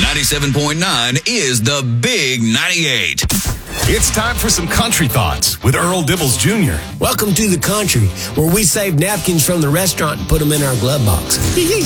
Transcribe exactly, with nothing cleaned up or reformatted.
ninety-seven point nine is the Big ninety-eight. It's time for some country thoughts with Earl Dibbles Junior Welcome to the country, where we save napkins from the restaurant and put them in our glove box.